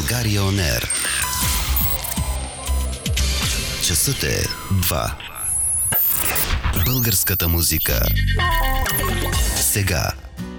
България On Air. Часът е 2. Българската музика. Сега.